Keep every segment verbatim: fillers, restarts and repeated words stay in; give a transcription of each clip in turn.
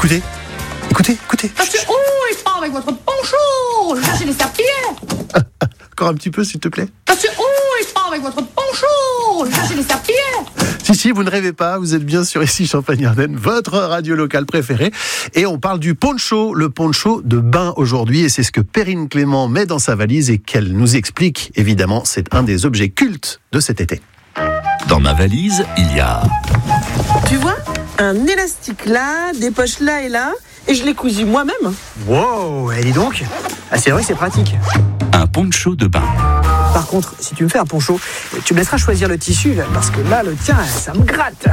Écoutez, écoutez, écoutez. Monsieur, oh, il part avec votre poncho. Lâchez les serpillères. Encore un petit peu, s'il te plaît. Monsieur, oh, il part avec votre poncho. Lâchez les serpillères. Si, si, vous ne rêvez pas, vous êtes bien sur ici Champagne-Ardenne, votre radio locale préférée. Et on parle du poncho, le poncho de bain aujourd'hui. Et c'est ce que Perrine Clément met dans sa valise et qu'elle nous explique. Évidemment, c'est un des objets cultes de cet été. Dans ma valise, il y a... Tu vois, un élastique là, des poches là et là, et je l'ai cousu moi-même. Wow, et dis donc, ah, c'est vrai que c'est pratique. un poncho de bain. Par contre, si tu me fais un poncho, tu me laisseras choisir le tissu, là, parce que là, le tien, ça me gratte.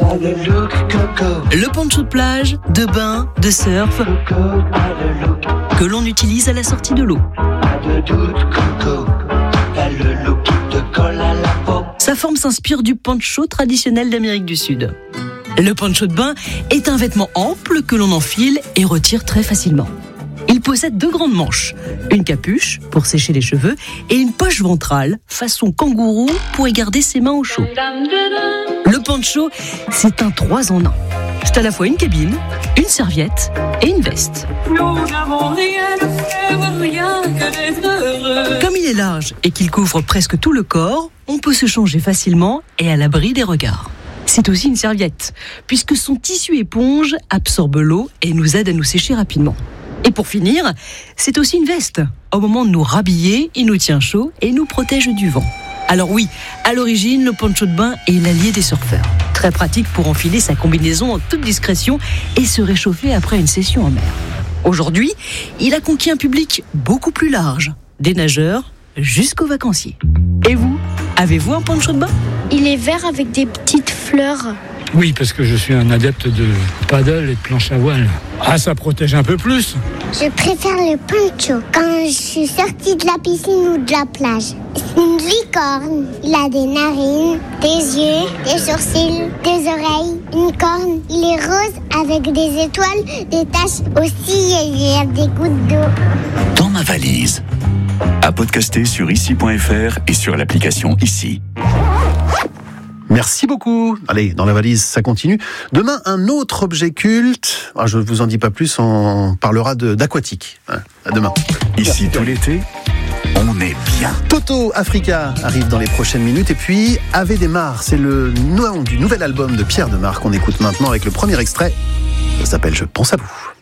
Le poncho de plage, de bain, de surf, que l'on utilise à la sortie de l'eau. Sa forme s'inspire du poncho traditionnel d'Amérique du Sud. Le poncho de bain est un vêtement ample que l'on enfile et retire très facilement. Il possède deux grandes manches, une capuche pour sécher les cheveux et une poche ventrale façon kangourou pour y garder ses mains au chaud. Le poncho, c'est un trois en un. C'est à la fois une cabine, une serviette et une veste. Comme il est large et qu'il couvre presque tout le corps, on peut se changer facilement et à l'abri des regards. C'est aussi une serviette, puisque son tissu éponge absorbe l'eau et nous aide à nous sécher rapidement. Et pour finir, c'est aussi une veste. Au moment de nous rhabiller, il nous tient chaud et nous protège du vent. Alors oui, à l'origine, le poncho de bain est l'allié des surfeurs. Très pratique pour enfiler sa combinaison en toute discrétion et se réchauffer après une session en mer. Aujourd'hui, il a conquis un public beaucoup plus large, des nageurs jusqu'aux vacanciers. Et vous, avez-vous un poncho de bain ? Il est vert avec des petites fleurs. Oui, parce que je suis un adepte de paddle et de planche à voile. Ah, ça protège un peu plus. Je préfère le poncho quand je suis sortie de la piscine ou de la plage. C'est une licorne. Il a des narines, des yeux, des sourcils, des oreilles, une corne. Il est rose avec des étoiles, des taches aussi et il y a des gouttes d'eau. Dans ma valise. À podcaster sur ici point f r et sur l'application Ici. Merci beaucoup. Allez, dans la valise, ça continue. Demain, un autre objet culte. Ah, je ne vous en dis pas plus, on parlera de, d'aquatique. Hein, à demain. Ici tout l'été, on est bien. Toto Africa arrive dans les prochaines minutes. Et puis, Ave Demar, c'est le nom du nouvel album de Pierre Demar qu'on écoute maintenant avec le premier extrait. Ça s'appelle Je pense à vous.